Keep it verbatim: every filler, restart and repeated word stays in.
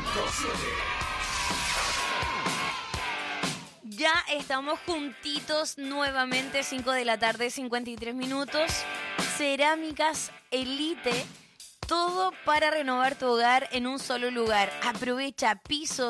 punto siete. Ya estamos juntitos nuevamente, cinco de la tarde, cincuenta y tres minutos. Cerámicas Elite, todo para renovar tu hogar en un solo lugar. Aprovecha pisos,